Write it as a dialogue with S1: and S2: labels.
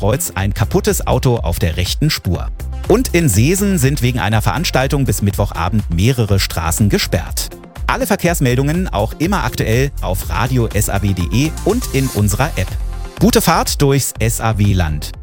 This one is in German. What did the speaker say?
S1: Streitkreuz ein kaputtes Auto auf der rechten Spur. Und in Seesen sind wegen einer Veranstaltung bis Mittwochabend mehrere Straßen gesperrt. Alle Verkehrsmeldungen auch immer aktuell auf radio-saw.de und in unserer App. Gute Fahrt durchs SAW-Land.